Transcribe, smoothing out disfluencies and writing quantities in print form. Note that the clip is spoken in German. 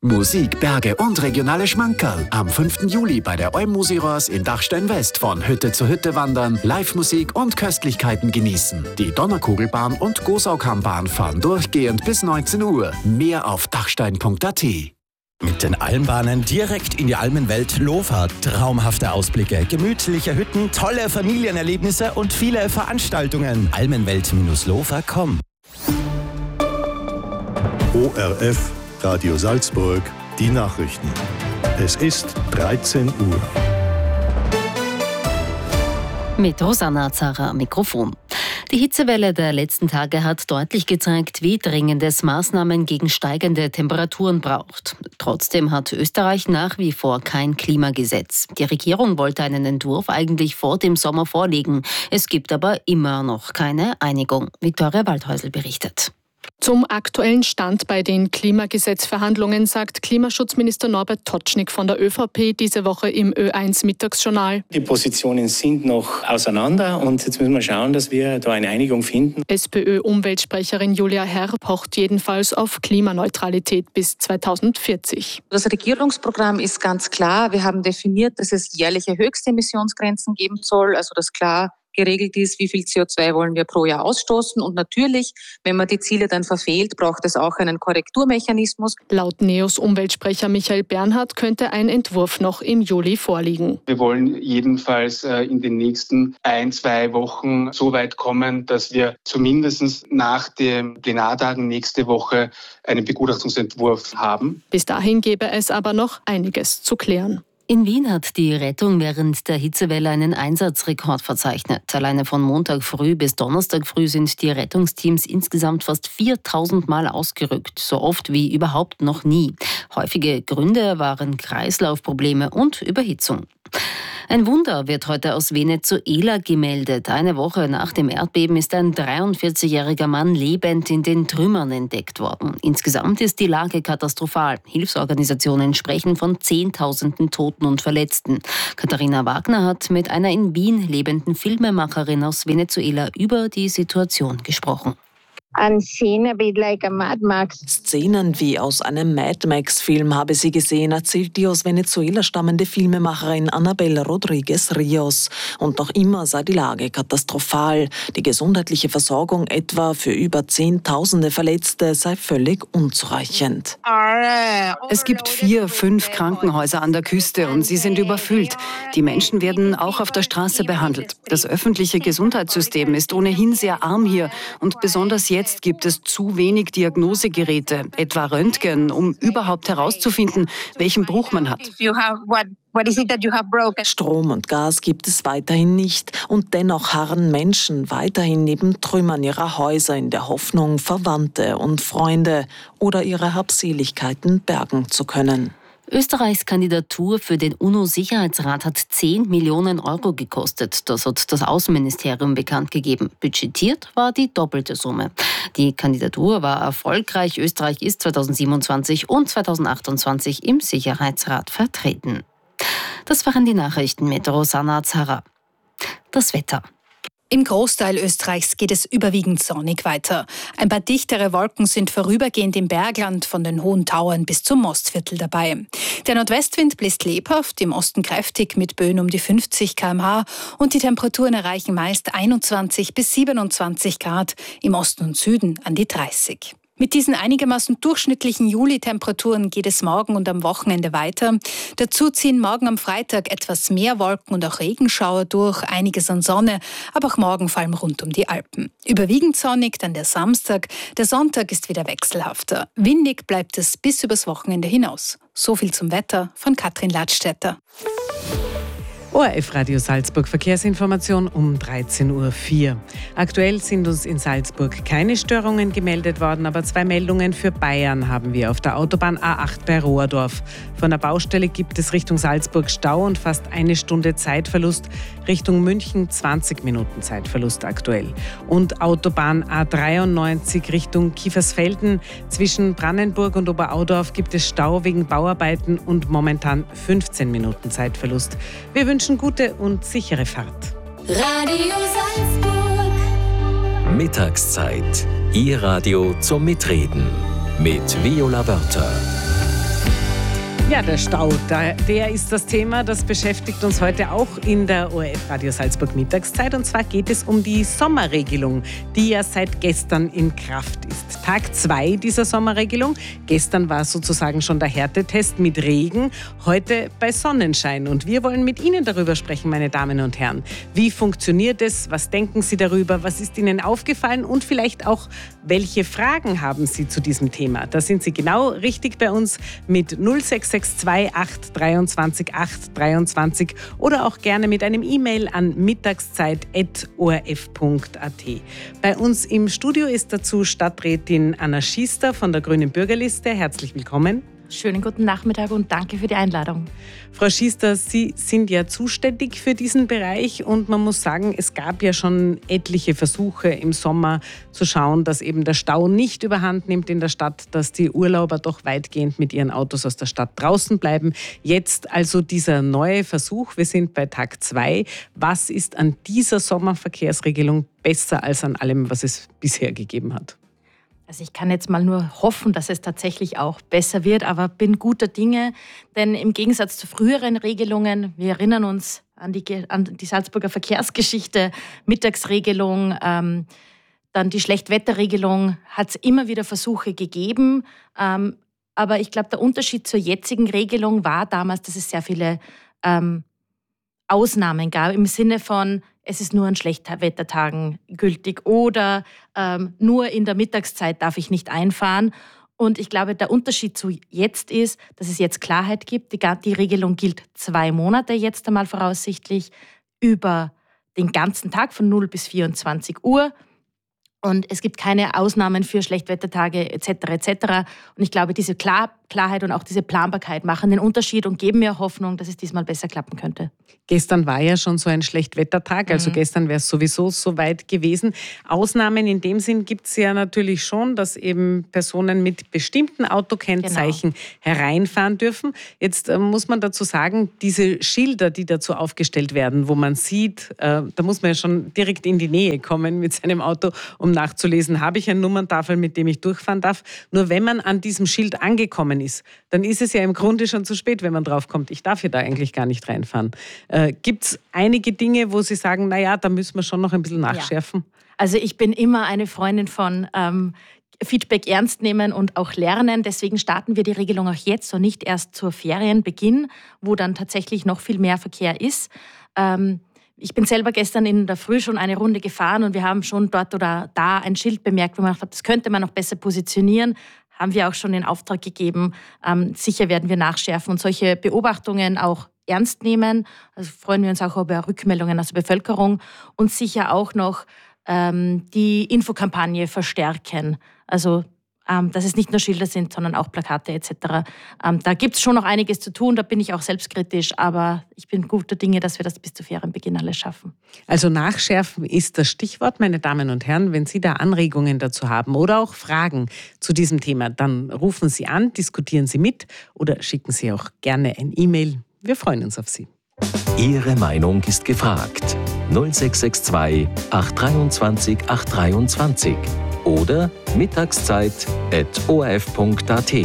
Musik, Berge und regionale Schmankerl. Am 5. Juli bei der Eumusirors in Dachstein West von Hütte zu Hütte wandern, Live-Musik und Köstlichkeiten genießen. Die Donnerkugelbahn und Gosaukammbahn fahren durchgehend bis 19 Uhr. Mehr auf dachstein.at. Mit den Almbahnen direkt in die Almenwelt Lofahrt. Traumhafte Ausblicke, gemütliche Hütten, tolle Familienerlebnisse und viele Veranstaltungen. Almenwelt-lofahrt.com. ORF Radio Salzburg, die Nachrichten. Es ist 13 Uhr. Mit Rosanna Zara am Mikrofon. Die Hitzewelle der letzten Tage hat deutlich gezeigt, wie dringend es Maßnahmen gegen steigende Temperaturen braucht. Trotzdem hat Österreich nach wie vor kein Klimagesetz. Die Regierung wollte einen Entwurf eigentlich vor dem Sommer vorlegen. Es gibt aber immer noch keine Einigung. Viktoria Waldhäusl berichtet. Zum aktuellen Stand bei den Klimagesetzverhandlungen sagt Klimaschutzminister Norbert Totschnig von der ÖVP diese Woche im Ö1 Mittagsjournal. Die Positionen sind noch auseinander und jetzt müssen wir schauen, dass wir da eine Einigung finden. SPÖ-Umweltsprecherin Julia Herr pocht jedenfalls auf Klimaneutralität bis 2040. Das Regierungsprogramm ist ganz klar. Wir haben definiert, dass es jährliche Höchstemissionsgrenzen geben soll, also dass klar geregelt ist, wie viel CO2 wollen wir pro Jahr ausstoßen. Und natürlich, wenn man die Ziele dann verfehlt, braucht es auch einen Korrekturmechanismus. Laut NEOS Umweltsprecher Michael Bernhard könnte ein Entwurf noch im Juli vorliegen. Wir wollen jedenfalls in den nächsten 1-2 Wochen so weit kommen, dass wir zumindest nach den Plenartagen nächste Woche einen Begutachtungsentwurf haben. Bis dahin gäbe es aber noch einiges zu klären. In Wien hat die Rettung während der Hitzewelle einen Einsatzrekord verzeichnet. Alleine von Montag früh bis Donnerstag früh sind die Rettungsteams insgesamt fast 4000 Mal ausgerückt. So oft wie überhaupt noch nie. Häufige Gründe waren Kreislaufprobleme und Überhitzung. Ein Wunder wird heute aus Venezuela gemeldet. Eine Woche nach dem Erdbeben ist ein 43-jähriger Mann lebend in den Trümmern entdeckt worden. Insgesamt ist die Lage katastrophal. Hilfsorganisationen sprechen von Zehntausenden Toten und Verletzten. Katharina Wagner hat mit einer in Wien lebenden Filmemacherin aus Venezuela über die Situation gesprochen. Szenen wie aus einem Mad Max-Film habe sie gesehen, erzählt die aus Venezuela stammende Filmemacherin Anabel Rodriguez Rios. Und noch immer sei die Lage katastrophal. Die gesundheitliche Versorgung etwa für über Zehntausende Verletzte sei völlig unzureichend. Es gibt 4-5 Krankenhäuser an der Küste und sie sind überfüllt. Die Menschen werden auch auf der Straße behandelt. Das öffentliche Gesundheitssystem ist ohnehin sehr arm hier und besonders jetzt gibt es zu wenig Diagnosegeräte, etwa Röntgen, um überhaupt herauszufinden, welchen Bruch man hat. Strom und Gas gibt es weiterhin nicht und dennoch harren Menschen weiterhin neben Trümmern ihrer Häuser in der Hoffnung, Verwandte und Freunde oder ihre Habseligkeiten bergen zu können. Österreichs Kandidatur für den UNO-Sicherheitsrat hat 10 Millionen Euro gekostet. Das hat das Außenministerium bekannt gegeben. Budgetiert war die doppelte Summe. Die Kandidatur war erfolgreich. Österreich ist 2027 und 2028 im Sicherheitsrat vertreten. Das waren die Nachrichten mit Rosanna Zara. Das Wetter. Im Großteil Österreichs geht es überwiegend sonnig weiter. Ein paar dichtere Wolken sind vorübergehend im Bergland von den Hohen Tauern bis zum Mostviertel dabei. Der Nordwestwind bläst lebhaft, im Osten kräftig mit Böen um die 50 km/h und die Temperaturen erreichen meist 21 bis 27 Grad, im Osten und Süden an die 30. Mit diesen einigermaßen durchschnittlichen Juli-Temperaturen geht es morgen und am Wochenende weiter. Dazu ziehen morgen am Freitag etwas mehr Wolken und auch Regenschauer durch, einiges an Sonne, aber auch morgen vor allem rund um die Alpen. Überwiegend sonnig dann der Samstag, der Sonntag ist wieder wechselhafter. Windig bleibt es bis übers Wochenende hinaus. So viel zum Wetter von Katrin Ladstätter. ORF Radio Salzburg Verkehrsinformation um 13.04 Uhr. Aktuell sind uns in Salzburg keine Störungen gemeldet worden, aber 2 Meldungen für Bayern haben wir auf der Autobahn A8 bei Rohrdorf. Von der Baustelle gibt es Richtung Salzburg Stau und fast 1 Stunde Zeitverlust. Richtung München 20 Minuten Zeitverlust aktuell. Und Autobahn A93 Richtung Kiefersfelden. Zwischen Brannenburg und Oberaudorf gibt es Stau wegen Bauarbeiten und momentan 15 Minuten Zeitverlust. Wir wünschen gute und sichere Fahrt. Radio Salzburg. Mittagszeit. Ihr Radio zum Mitreden. Mit Viola Wörter. Ja, der Stau, der ist das Thema, das beschäftigt uns heute auch in der ORF Radio Salzburg Mittagszeit. Und zwar geht es um die Sommerregelung, die ja seit gestern in Kraft ist. Tag 2 dieser Sommerregelung. Gestern war sozusagen schon der Härtetest mit Regen, heute bei Sonnenschein. Und wir wollen mit Ihnen darüber sprechen, meine Damen und Herren. Wie funktioniert es? Was denken Sie darüber? Was ist Ihnen aufgefallen? Und vielleicht auch, welche Fragen haben Sie zu diesem Thema? Da sind Sie genau richtig bei uns mit 0662 823 823 oder auch gerne mit einem E-Mail an mittagszeit@orf.at. Bei uns im Studio ist dazu Stadträtin Anna Schiester von der Grünen Bürgerliste. Herzlich willkommen. Schönen guten Nachmittag und danke für die Einladung. Frau Schiester, Sie sind ja zuständig für diesen Bereich und man muss sagen, es gab ja schon etliche Versuche im Sommer zu schauen, dass eben der Stau nicht überhand nimmt in der Stadt, dass die Urlauber doch weitgehend mit ihren Autos aus der Stadt draußen bleiben. Jetzt also dieser neue Versuch, wir sind bei Tag 2. Was ist an dieser Sommerverkehrsregelung besser als an allem, was es bisher gegeben hat? Also ich kann jetzt mal nur hoffen, dass es tatsächlich auch besser wird, aber bin guter Dinge, denn im Gegensatz zu früheren Regelungen, wir erinnern uns an die Salzburger Verkehrsgeschichte, Mittagsregelung, dann die Schlechtwetterregelung, hat es immer wieder Versuche gegeben, aber ich glaube, der Unterschied zur jetzigen Regelung war damals, dass es sehr viele Ausnahmen gab, im Sinne von, es ist nur an Schlechtwettertagen gültig oder nur in der Mittagszeit darf ich nicht einfahren. Und ich glaube, der Unterschied zu jetzt ist, dass es jetzt Klarheit gibt. Die Regelung gilt 2 Monate jetzt einmal voraussichtlich über den ganzen Tag von 0 bis 24 Uhr. Und es gibt keine Ausnahmen für Schlechtwettertage etc. etc. Und ich glaube, diese Klarheit und auch diese Planbarkeit machen den Unterschied und geben mir Hoffnung, dass es diesmal besser klappen könnte. Gestern war ja schon so ein Schlechtwettertag, also gestern wäre es sowieso so weit gewesen. Ausnahmen in dem Sinn gibt es ja natürlich schon, dass eben Personen mit bestimmten Autokennzeichen hereinfahren dürfen. Jetzt muss man dazu sagen, diese Schilder, die dazu aufgestellt werden, wo man sieht, da muss man ja schon direkt in die Nähe kommen mit seinem Auto, um nachzulesen, habe ich eine Nummerntafel, mit dem ich durchfahren darf. Nur wenn man an diesem Schild angekommen ist, dann ist es ja im Grunde schon zu spät, wenn man draufkommt, ich darf hier da eigentlich gar nicht reinfahren. Gibt es einige Dinge, wo Sie sagen, naja, da müssen wir schon noch ein bisschen nachschärfen? Ja. Also ich bin immer eine Freundin von Feedback ernst nehmen und auch lernen. Deswegen starten wir die Regelung auch jetzt und nicht erst zur Ferienbeginn, wo dann tatsächlich noch viel mehr Verkehr ist. Ich bin selber gestern in der Früh schon eine Runde gefahren und wir haben schon dort oder da ein Schild bemerkt, wo man gedacht hat, das könnte man noch besser positionieren. Haben wir auch schon in Auftrag gegeben. Sicher werden wir nachschärfen und solche Beobachtungen auch ernst nehmen. Also freuen wir uns auch über Rückmeldungen aus der Bevölkerung und sicher auch noch die Infokampagne verstärken. Also dass es nicht nur Schilder sind, sondern auch Plakate etc. Da gibt es schon noch einiges zu tun, da bin ich auch selbstkritisch, aber ich bin guter Dinge, dass wir das bis zu Ferienbeginn alles schaffen. Also nachschärfen ist das Stichwort, meine Damen und Herren. Wenn Sie da Anregungen dazu haben oder auch Fragen zu diesem Thema, dann rufen Sie an, diskutieren Sie mit oder schicken Sie auch gerne ein E-Mail. Wir freuen uns auf Sie. Ihre Meinung ist gefragt. 0662 823 823 oder mittagszeit@orf.at.